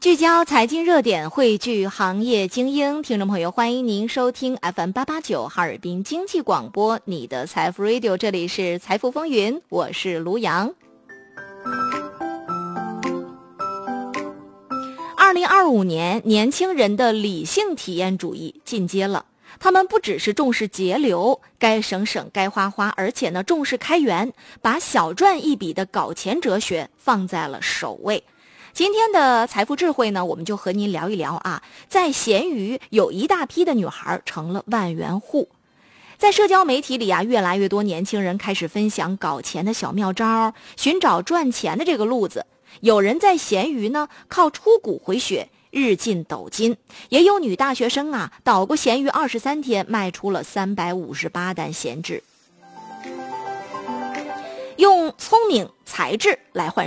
聚焦财经热点，汇聚行业精英。听众朋友，欢迎您收听 FM889 哈尔滨经济广播，你的财富 Radio， 这里是财富风云，我是卢阳。2025年，年轻人的理性体验主义进阶了。他们不只是重视节流，该省省该花花，而且呢重视开源，把小赚一笔的搞钱哲学放在了首位。今天的财富智慧呢，我们就和您聊一聊啊，在闲鱼有一大批的女孩成了万元户。在社交媒体里啊，越来越多年轻人开始分享搞钱的小妙招，寻找赚钱的这个路子。有人在闲鱼呢靠出股回血，日进斗金，也有女大学生啊捣鼓闲鱼23天卖出了358单闲置。用聪明才智来换